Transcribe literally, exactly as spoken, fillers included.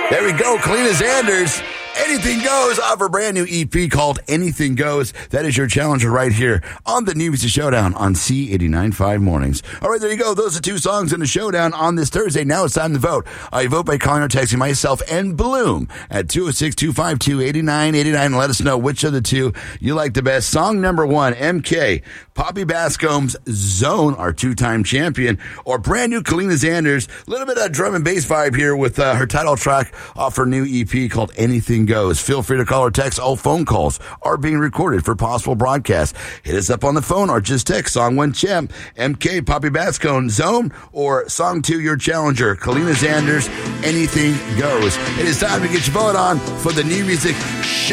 There we go, Kalina Sanders. Anything Goes off her brand new E P called Anything Goes. That is your challenger right here on the New Music Showdown on C eighty-nine point five Mornings. All right, there you go. Those are two songs in the showdown on this Thursday. Now it's time to vote. Uh, you vote by calling or texting myself and Bloom at two oh six, two five two, eight nine eight nine and let us know which of the two you like the best. Song number one, M K, Poppy Bascom's Zone, our two-time champion, or brand new Kalina Sanders. A little bit of drum and bass vibe here with uh, her title track off her new E P called Anything Goes. Feel free to call or text. All phone calls are being recorded for possible broadcast. Hit us up on the phone or just text song one champ, M K, Poppy Bascom, Zone, or song two, your challenger, Kalina Sanders, Anything Goes. It is time to get your vote on for the New Music Show.